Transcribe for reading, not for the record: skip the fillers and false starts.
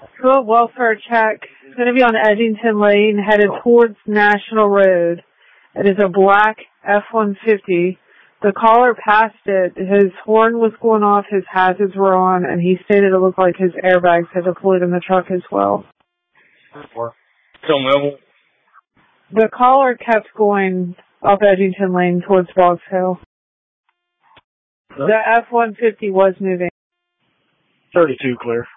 Field welfare check. It's going to be on Edgington Lane, headed towards National Road. It is a black F-150. The caller passed it. His horn was going off, his hazards were on, and he stated it looked like his airbags had deployed in the truck as well. The caller kept going off Edgington Lane towards Boggs Hill. The F-150 was moving. 32 clear.